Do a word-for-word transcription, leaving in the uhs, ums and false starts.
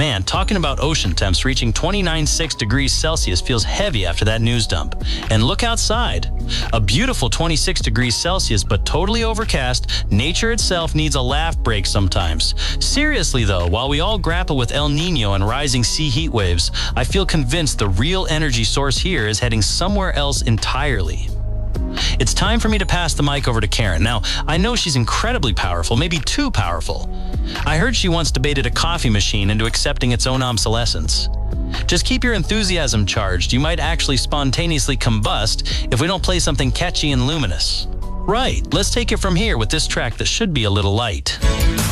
Man, talking about ocean temps reaching twenty-nine point six degrees Celsius feels heavy after that news dump. And look outside. A beautiful twenty-six degrees Celsius, but totally overcast, nature itself needs a laugh break sometimes. Seriously though, while we all grapple with El Nino and rising sea heat waves, I feel convinced the real energy source here is heading somewhere else entirely. It's time for me to pass the mic over to Karen. Now, I know she's incredibly powerful, maybe too powerful. I heard she once debated a coffee machine into accepting its own obsolescence. Just keep your enthusiasm charged. You might actually spontaneously combust if we don't play something catchy and luminous. Right, let's take it from here with this track that should be a little light.